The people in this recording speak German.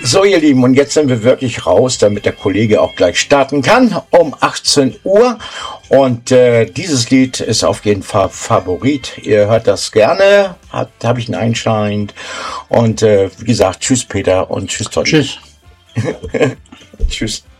So, ihr Lieben, und jetzt sind wir wirklich raus, damit der Kollege auch gleich starten kann, um 18 Uhr. Und dieses Lied ist auf jeden Fall Favorit. Ihr hört das gerne, habe ich ihn einschalend. Und wie gesagt, tschüss Peter und tschüss Toni. Tschüss. Tschüss.